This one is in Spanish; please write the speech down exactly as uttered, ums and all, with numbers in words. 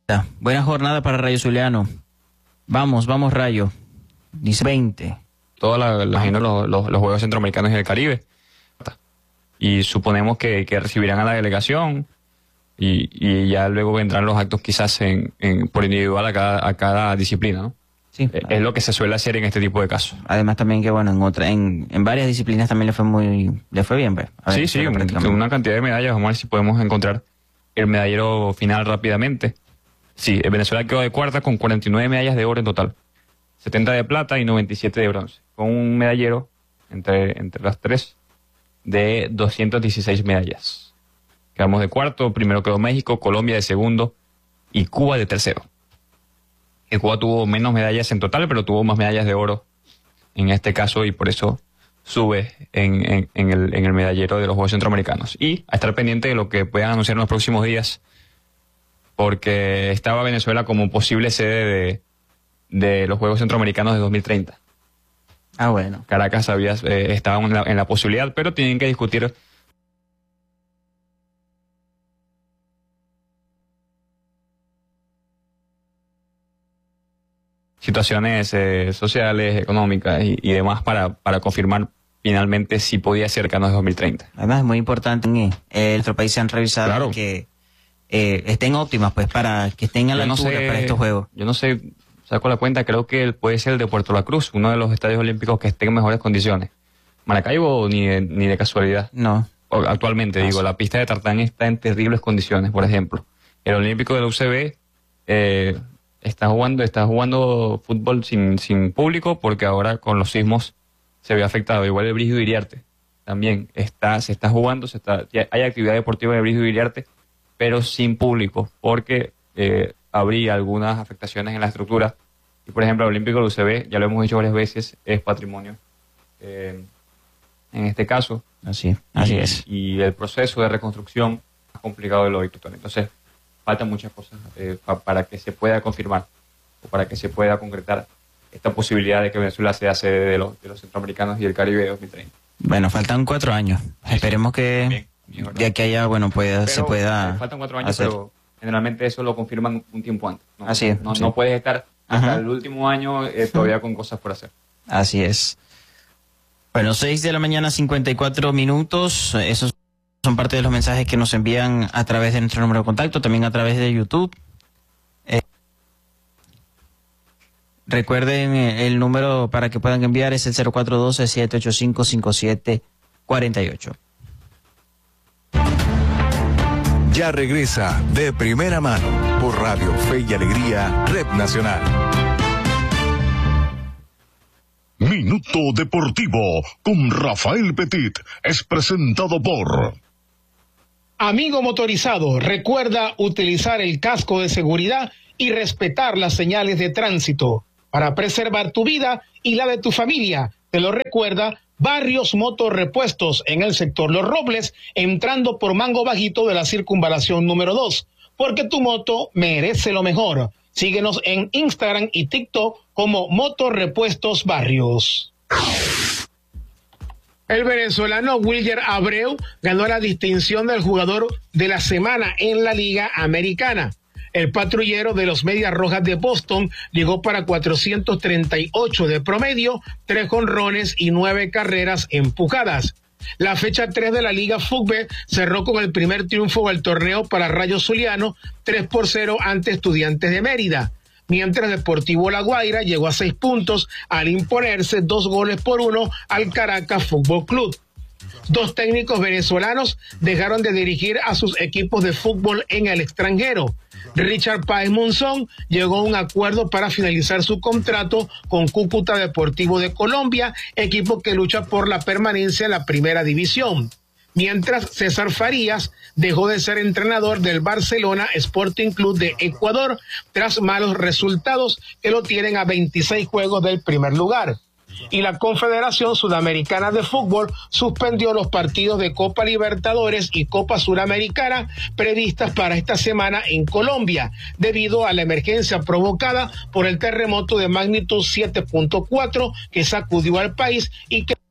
Buena jornada para Rayo Zuliano. Vamos, vamos Rayo. Dice veinte. Todos la, la, los, los, los Juegos Centroamericanos y del Caribe. Y suponemos que, que recibirán a la delegación y, y ya luego vendrán los actos quizás en, en, por individual a cada, a cada disciplina, ¿no? Sí. Es, es lo que se suele hacer en este tipo de casos. Además también que bueno, en otra, en, en varias disciplinas también le fue muy, le fue bien, pues. Ver, sí, sí, una, una cantidad de medallas. Vamos a ver si podemos encontrar el medallero final rápidamente. Sí, Venezuela quedó de cuarta con cuarenta y nueve medallas de oro en total, setenta de plata y noventa y siete de bronce, con un medallero entre, entre las tres de doscientas dieciséis medallas. Quedamos de cuarto, primero quedó México, Colombia de segundo y Cuba de tercero. El Cuba tuvo menos medallas en total, pero tuvo más medallas de oro en este caso y por eso sube en, en, en, el, en el medallero de los Juegos Centroamericanos. Y a estar pendiente de lo que puedan anunciar en los próximos días, porque estaba Venezuela como posible sede de, de los Juegos Centroamericanos de dos mil treinta. Ah, bueno. Caracas había, eh, estaba en la, en la posibilidad, pero tienen que discutir situaciones eh, sociales, económicas y, y demás para, para confirmar finalmente si podía ser cercano de dos mil treinta. Además es muy importante en eh, nuestro país se han revisado claro. que eh, estén óptimas pues para que estén a la no altura sé, para estos juegos. Yo no sé, saco la cuenta, creo que puede ser el de Puerto La Cruz, uno de los estadios olímpicos que esté en mejores condiciones. Maracaibo ni de, ni de casualidad. No. O, actualmente, no, digo, sí. La pista de tartán está en terribles condiciones, por ejemplo. El olímpico de la U C B eh, está jugando está jugando fútbol sin, sin público porque ahora con los sismos se ve afectado. Igual el Brígido Iriarte también está, se está jugando, se está, hay actividad deportiva de Brígido Iriarte, pero sin público porque eh, habría algunas afectaciones en la estructura. Y por ejemplo, el olímpico de la U C B, ya lo hemos dicho varias veces, es patrimonio. Eh, en este caso. Así, así y, es. Y el proceso de reconstrucción es complicado de lo habitual. Entonces, faltan muchas cosas eh, pa, para que se pueda confirmar o para que se pueda concretar esta posibilidad de que Venezuela sea sede de los, de los centroamericanos y del Caribe de dos mil treinta. Bueno, faltan cuatro años. Sí, Esperemos que bien, bien, de aquí a allá, bueno, pueda, pero, se pueda eh, faltan cuatro años, hacer. Pero generalmente eso lo confirman un tiempo antes. ¿No? Así es. No, sí. no puedes estar hasta Ajá. el último año eh, todavía con cosas por hacer. Así es. Bueno, seis de la mañana, cincuenta y cuatro minutos. Esos son parte de los mensajes que nos envían a través de nuestro número de contacto, también a través de YouTube. Eh, recuerden, el número para que puedan enviar es el cero cuatro uno dos, siete ocho cinco, cinco siete cuatro ocho. Ya regresa De Primera Mano por Radio Fe y Alegría, Red Nacional. Minuto Deportivo con Rafael Petit es presentado por... Amigo motorizado, recuerda utilizar el casco de seguridad y respetar las señales de tránsito para preservar tu vida y la de tu familia. Te lo recuerda Barrios Motorrepuestos en el sector Los Robles, entrando por Mango Bajito de la circunvalación número dos, porque tu moto merece lo mejor. Síguenos en Instagram y TikTok como Motorrepuestos Barrios. El venezolano Wilyer Abreu ganó la distinción del jugador de la semana en la Liga Americana. El patrullero de los Medias Rojas de Boston llegó para cuatrocientos treinta y ocho de promedio, tres jonrones y nueve carreras empujadas. La fecha tres de la Liga Fútbol cerró con el primer triunfo del torneo para Rayo Zuliano, tres por cero ante Estudiantes de Mérida. Mientras Deportivo La Guaira llegó a seis puntos al imponerse dos goles por uno al Caracas Fútbol Club. Dos técnicos venezolanos dejaron de dirigir a sus equipos de fútbol en el extranjero. Richard Páez Monzón llegó a un acuerdo para finalizar su contrato con Cúcuta Deportivo de Colombia, equipo que lucha por la permanencia en la primera división. Mientras César Farías dejó de ser entrenador del Barcelona Sporting Club de Ecuador tras malos resultados que lo tienen a veintiséis juegos del primer lugar. Y la Confederación Sudamericana de Fútbol suspendió los partidos de Copa Libertadores y Copa Suramericana previstas para esta semana en Colombia, debido a la emergencia provocada por el terremoto de magnitud siete punto cuatro que sacudió al país y que